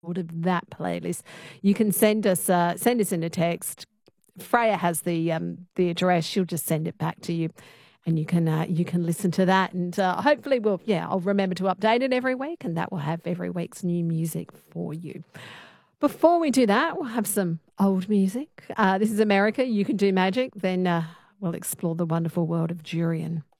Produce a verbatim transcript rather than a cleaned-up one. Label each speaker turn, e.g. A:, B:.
A: Of that playlist, you can send us uh, send us in a text. Freya has the um, the address. She'll just send it back to you, and you can uh, you can listen to that. And uh, hopefully, we'll yeah, I'll remember to update it every week, and that will have every week's new music for you. Before we do that, we'll have some old music. Uh, this is America. You Can Do Magic. Then uh, we'll explore the wonderful world of Durian.